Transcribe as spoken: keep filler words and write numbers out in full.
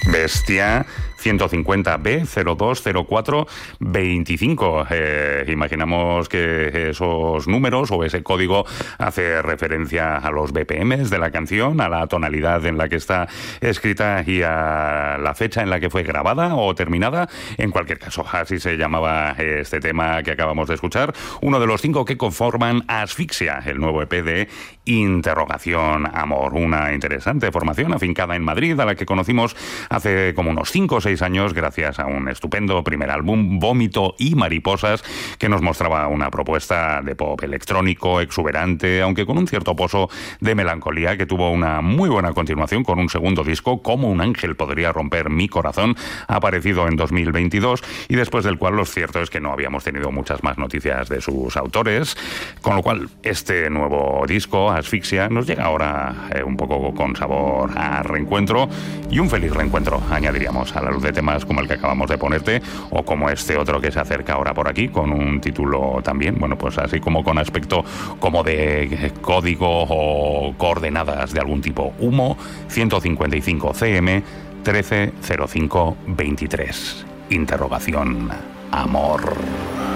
Bestia ciento cincuenta B cero dos cero cuatro veinticinco. Eh, imaginamos que esos números o ese código hace referencia a los B P Ms de la canción, a la tonalidad en la que está escrita y a la fecha en la que fue grabada o terminada. En cualquier caso, así se llamaba este tema que acabamos de escuchar, uno de los cinco que conforman Asfixia, el nuevo E P de Interrogación Amor. Una interesante formación afincada en Madrid, a la que conocimos hace como unos cinco o seis años gracias a un estupendo primer álbum, Vómito y Mariposas, que nos mostraba una propuesta de pop electrónico exuberante, aunque con un cierto pozo de melancolía, que tuvo una muy buena continuación con un segundo disco, Como un ángel podría romper mi corazón, aparecido en dos mil veintidós, y después del cual lo cierto es que no habíamos tenido muchas más noticias de sus autores, con lo cual este nuevo disco, Asfixia, nos llega ahora eh, un poco con sabor a reencuentro, y un feliz reencuentro, añadiríamos, a la luz de temas como el que acabamos de ponerte, o como este otro que se acerca ahora por aquí, con un título también, bueno, pues así como con aspecto como de código o coordenadas de algún tipo. Humo, ciento cincuenta y cinco C M trece cero cinco veintitrés. Interrogación Amor.